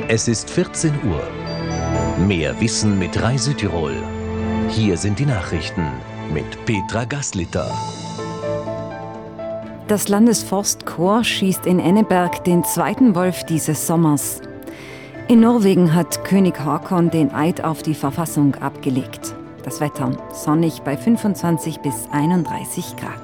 Es ist 14 Uhr. Mehr Wissen mit Rai Südtirol. Hier sind die Nachrichten mit Petra Gaslitter. Das Landesforstkorps schießt in Enneberg den zweiten Wolf dieses Sommers. In Norwegen hat König Haakon den Eid auf die Verfassung abgelegt. Das Wetter sonnig bei 25 bis 31 Grad.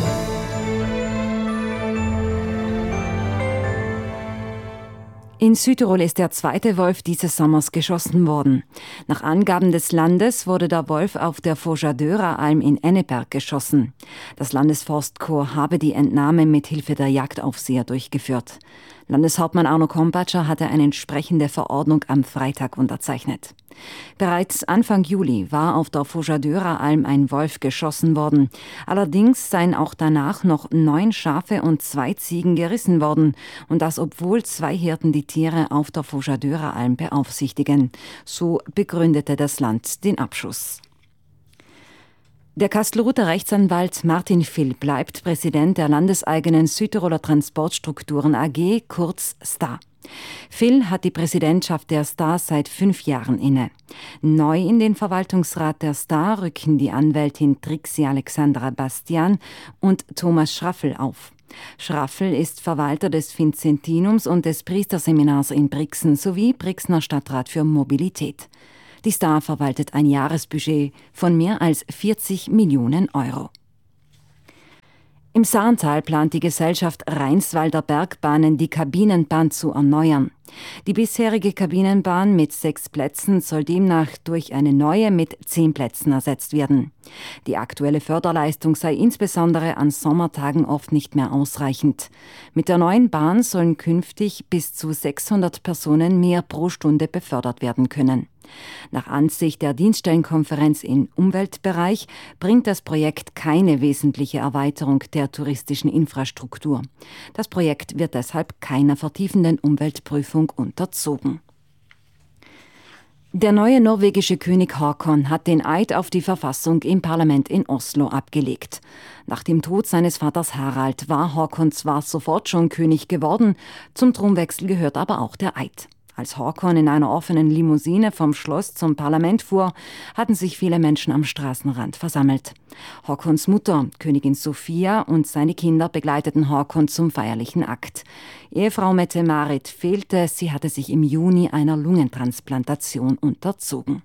In Südtirol ist der zweite Wolf dieses Sommers geschossen worden. Nach Angaben des Landes wurde der Wolf auf der Fojadøra-Alm in Enneberg geschossen. Das Landesforstkorps habe die Entnahme mit Hilfe der Jagdaufseher durchgeführt. Landeshauptmann Arno Kompatscher hatte eine entsprechende Verordnung am Freitag unterzeichnet. Bereits Anfang Juli war auf der Fojadøra-Alm ein Wolf geschossen worden. Allerdings seien auch danach noch 9 Schafe und 2 Ziegen gerissen worden. Und das, obwohl 2 Hirten die Tiere auf der Fojadøra-Alm beaufsichtigen. So begründete das Land den Abschuss. Der Kastelruther Rechtsanwalt Martin Vill bleibt Präsident der landeseigenen Südtiroler Transportstrukturen AG, kurz STA. Vill hat die Präsidentschaft der STA seit 5 Jahren inne. Neu in den Verwaltungsrat der STA rücken die Anwältin Trixie Alexandra Bastian und Thomas Schraffel auf. Schraffel ist Verwalter des Vincentinums und des Priesterseminars in Brixen sowie Brixener Stadtrat für Mobilität. Die STA verwaltet ein Jahresbudget von mehr als 40 Millionen Euro. Im Saarntal plant die Gesellschaft Rheinswalder Bergbahnen, die Kabinenbahn zu erneuern. Die bisherige Kabinenbahn mit 6 Plätzen soll demnach durch eine neue mit 10 Plätzen ersetzt werden. Die aktuelle Förderleistung sei insbesondere an Sommertagen oft nicht mehr ausreichend. Mit der neuen Bahn sollen künftig bis zu 600 Personen mehr pro Stunde befördert werden können. Nach Ansicht der Dienststellenkonferenz im Umweltbereich bringt das Projekt keine wesentliche Erweiterung der touristischen Infrastruktur. Das Projekt wird deshalb keiner vertiefenden Umweltprüfung unterzogen. Der neue norwegische König Haakon hat den Eid auf die Verfassung im Parlament in Oslo abgelegt. Nach dem Tod seines Vaters Harald war Haakon zwar sofort schon König geworden, zum Thronwechsel gehört aber auch der Eid. Als Haakon in einer offenen Limousine vom Schloss zum Parlament fuhr, hatten sich viele Menschen am Straßenrand versammelt. Haakons Mutter, Königin Sophia, und seine Kinder begleiteten Haakon zum feierlichen Akt. Ehefrau Mette-Marit fehlte, sie hatte sich im Juni einer Lungentransplantation unterzogen.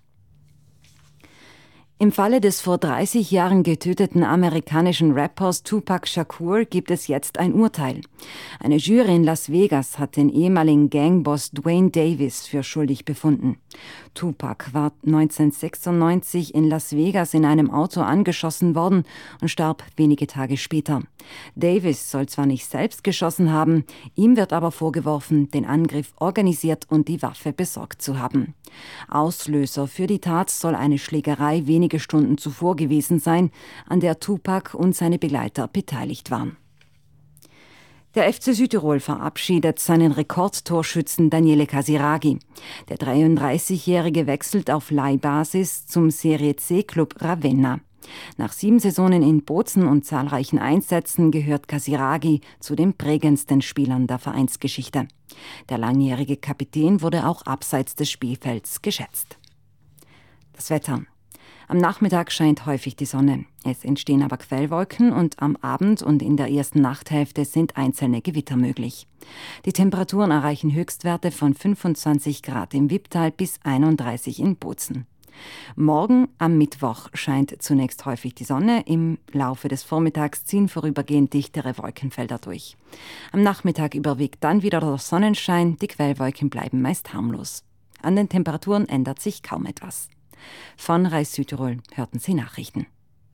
Im Falle des vor 30 Jahren getöteten amerikanischen Rappers Tupac Shakur gibt es jetzt ein Urteil. Eine Jury in Las Vegas hat den ehemaligen Gangboss Duane Davis für schuldig befunden. Tupac war 1996 in Las Vegas in einem Auto angeschossen worden und starb wenige Tage später. Davis soll zwar nicht selbst geschossen haben, ihm wird aber vorgeworfen, den Angriff organisiert und die Waffe besorgt zu haben. Auslöser für die Tat soll eine Schlägerei wenige Stunden zuvor gewesen sein, an der Tupac und seine Begleiter beteiligt waren. Der FC Südtirol verabschiedet seinen Rekordtorschützen Daniele Casiraghi. Der 33-Jährige wechselt auf Leihbasis zum Serie C-Club Ravenna. Nach 7 Saisonen in Bozen und zahlreichen Einsätzen gehört Casiraghi zu den prägendsten Spielern der Vereinsgeschichte. Der langjährige Kapitän wurde auch abseits des Spielfelds geschätzt. Das Wetter. Am Nachmittag scheint häufig die Sonne. Es entstehen aber Quellwolken und am Abend und in der ersten Nachthälfte sind einzelne Gewitter möglich. Die Temperaturen erreichen Höchstwerte von 25 Grad im Wipptal bis 31 in Bozen. Morgen am Mittwoch scheint zunächst häufig die Sonne. Im Laufe des Vormittags ziehen vorübergehend dichtere Wolkenfelder durch. Am Nachmittag überwiegt dann wieder der Sonnenschein. Die Quellwolken bleiben meist harmlos. An den Temperaturen ändert sich kaum etwas. Von Rai Südtirol hörten Sie Nachrichten.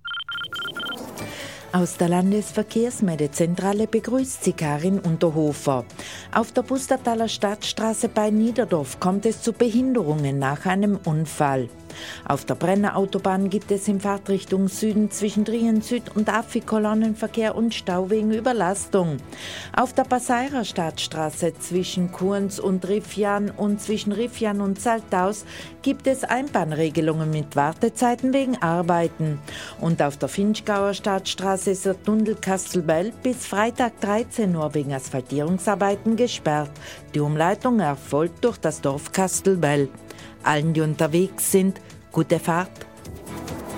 Aus der Landesverkehrsmeldezentrale begrüßt sie Karin Unterhofer. Auf der Pustertaler Stadtstraße bei Niederdorf kommt es zu Behinderungen nach einem Unfall. Auf der Brenner Autobahn gibt es in Fahrtrichtung Süden zwischen Trien Süd und Affi Kolonnenverkehr und Stau wegen Überlastung. Auf der Passeirer Stadtstraße zwischen Kurns und Rifjan und zwischen Rifjan und Saltaus gibt es Einbahnregelungen mit Wartezeiten wegen Arbeiten. Und auf der Finchgauer Stadtstraße ist der Tunnel Kastelbell bis Freitag 13 Uhr wegen Asphaltierungsarbeiten gesperrt. Die Umleitung erfolgt durch das Dorf Kastelbell. Allen, die unterwegs sind, gute Fahrt.